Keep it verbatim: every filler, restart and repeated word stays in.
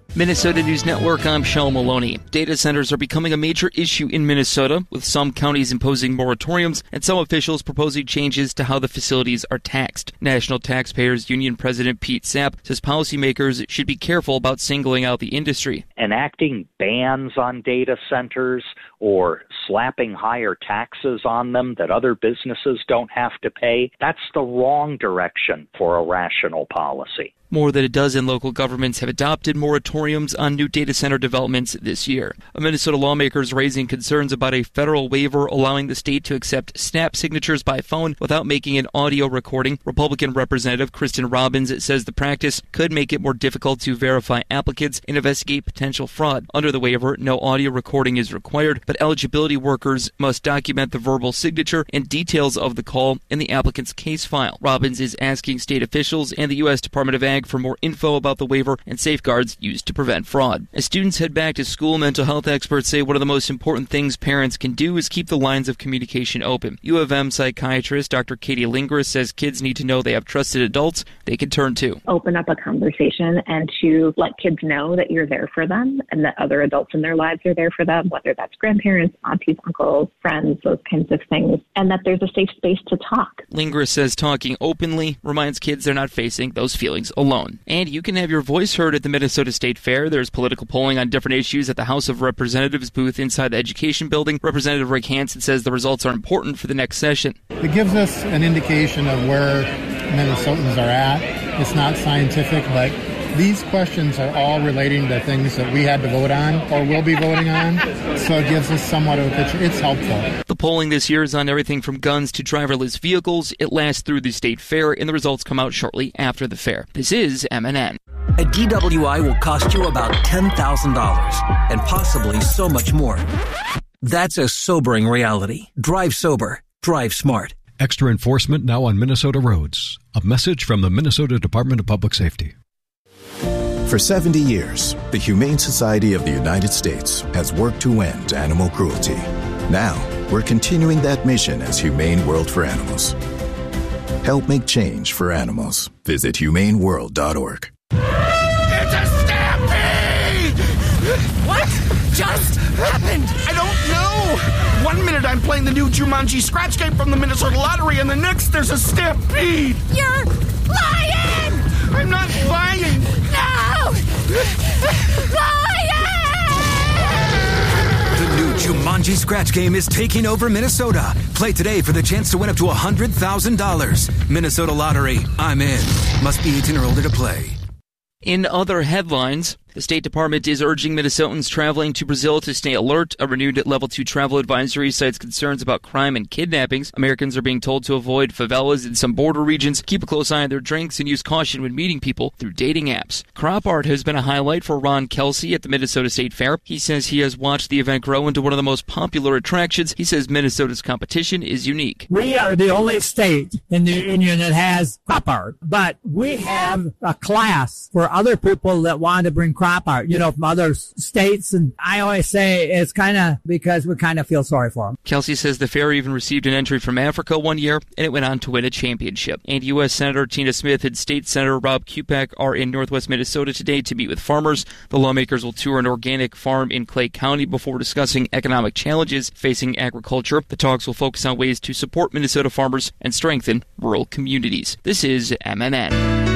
Minnesota News Network, I'm Shel Maloney. Data centers are becoming a major issue in Minnesota, with some counties imposing moratoriums and some officials proposing changes to how the facilities are taxed. National Taxpayers Union President Pete Sapp says policymakers should be careful about singling out the industry. Enacting bans on data centers or slapping higher taxes on them that other businesses don't have to pay, that's the wrong direction for a rational policy. More than a dozen local governments have adopted moratoriums on new data center developments this year. A Minnesota lawmaker is raising concerns about a federal waiver allowing the state to accept snap signatures by phone without making an audio recording. Republican Representative Kristen Robbins says the practice could make it more difficult to verify applicants and investigate potential fraud. Under the waiver, no audio recording is required, but eligibility workers must document the verbal signature and details of the call in the applicant's case file. Robbins is asking state officials and the U S Department of Ag for more info about the waiver and safeguards used to prevent fraud. As students head back to school, mental health experts say one of the most important things parents can do is keep the lines of communication open. U of M psychiatrist Doctor Katie Lingris says kids need to know they have trusted adults they can turn to. Open up a conversation and to let kids know that you're there for them and that other adults in their lives are there for them, whether that's grandparents, aunties, uncles, friends, those kinds of things, and that there's a safe space to talk. Lingris says talking openly reminds kids they're not facing those feelings alone. And you can have your voice heard at the Minnesota State Fair. There's political polling on different issues at the House of Representatives booth inside the Education Building. Representative Rick Hansen says the results are important for the next session. It gives us an indication of where Minnesotans are at. It's not scientific, but these questions are all relating to things that we had to vote on or will be voting on, so it gives us somewhat of a picture. It's helpful. The polling this year is on everything from guns to driverless vehicles. It lasts through the state fair, and the results come out shortly after the fair. This is M N N. A D W I will cost you about ten thousand dollars, and possibly so much more. That's a sobering reality. Drive sober. Drive smart. Extra enforcement now on Minnesota roads. A message from the Minnesota Department of Public Safety. For seventy years, the Humane Society of the United States has worked to end animal cruelty. Now, we're continuing that mission as Humane World for Animals. Help make change for animals. Visit humane world dot org. It's a stampede! What just happened? I don't know! One minute I'm playing the new Jumanji Scratch Game from the Minnesota Lottery, and the next there's a stampede! You're lying! I'm not lying! No! Lying! The new Jumanji Scratch Game is taking over Minnesota. Play today for the chance to win up to one hundred thousand dollars. Minnesota Lottery. I'm in. Must be eighteen or older to play. In other headlines, the State Department is urging Minnesotans traveling to Brazil to stay alert. A renewed Level two travel advisory cites concerns about crime and kidnappings. Americans are being told to avoid favelas in some border regions, keep a close eye on their drinks, and use caution when meeting people through dating apps. Crop art has been a highlight for Ron Kelsey at the Minnesota State Fair. He says he has watched the event grow into one of the most popular attractions. He says Minnesota's competition is unique. We are the only state in the union that has crop art, but we have a class for other people that want to bring crop art, you know, from other states. And I always say it's kind of because we kind of feel sorry for them. Kelsey says the fair even received an entry from Africa one year, and it went on to win a championship. And U S Senator Tina Smith and State Senator Rob Kupak are in northwest Minnesota today to meet with farmers. The lawmakers will tour an organic farm in Clay County before discussing economic challenges facing agriculture. The talks will focus on ways to support Minnesota farmers and strengthen rural communities. This is M N N.